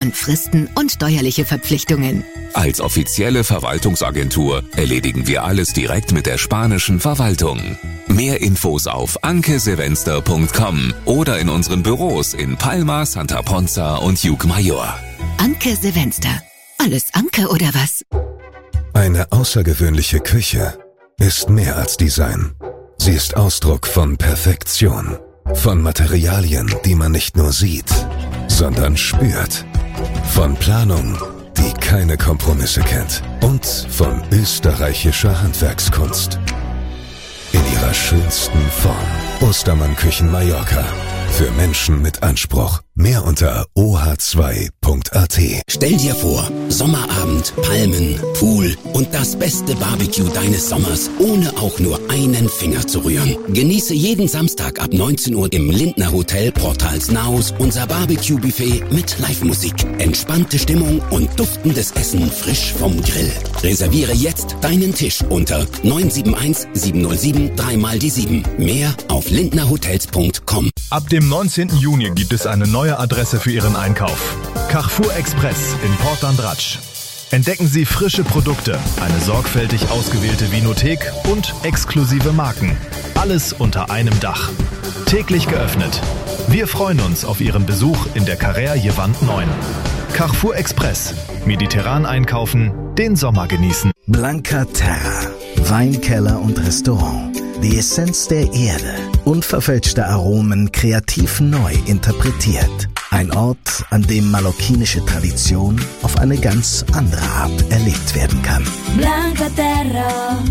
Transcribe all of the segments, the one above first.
an Fristen und steuerliche Verpflichtungen. Als offizielle Verwaltungsagentur erledigen wir alles direkt mit der spanischen Verwaltung. Mehr Infos auf ankesilvester.com oder in unseren Büros in Palma, Santa Ponza und Llucmajor. Anke Silvester. Alles Anke oder was? Eine außergewöhnliche Küche ist mehr als Design. Sie ist Ausdruck von Perfektion. Von Materialien, die man nicht nur sieht, sondern spürt. Von Planung, die keine Kompromisse kennt. Und von österreichischer Handwerkskunst. In ihrer schönsten Form. Ostermann Küchen Mallorca. Für Menschen mit Anspruch. Mehr unter oh2.at. Stell dir vor, Sommerabend, Palmen, Pool und das beste Barbecue deines Sommers, ohne auch nur einen Finger zu rühren. Genieße jeden Samstag ab 19 Uhr im Lindner Hotel Portalsnaus unser Barbecue-Buffet mit Live-Musik. Entspannte Stimmung und duftendes Essen frisch vom Grill. Reserviere jetzt deinen Tisch unter 971 707 3x7. Mehr auf lindnerhotels.com. Ab dem 19. Juni gibt es eine neue Adresse für Ihren Einkauf. Carrefour Express in Port d'Andratx. Entdecken Sie frische Produkte, eine sorgfältig ausgewählte Vinothek und exklusive Marken. Alles unter einem Dach. Täglich geöffnet. Wir freuen uns auf Ihren Besuch in der Carrère Jevant 9. Carrefour Express. Mediterran einkaufen, den Sommer genießen. Blanca Terra. Weinkeller und Restaurant. Die Essenz der Erde. Unverfälschte Aromen kreativ neu interpretiert. Ein Ort, an dem mallorquinische Tradition auf eine ganz andere Art erlebt werden kann. Blanca Terra.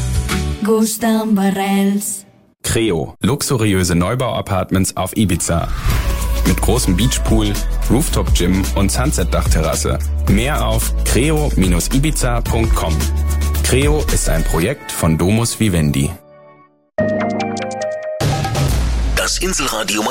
Gustan Barrels. Creo. Luxuriöse Neubau-Apartments auf Ibiza. Mit großem Beachpool, Rooftop-Gym und Sunset-Dachterrasse. Mehr auf creo-ibiza.com. Creo ist ein Projekt von Domus Vivendi. Das Inselradio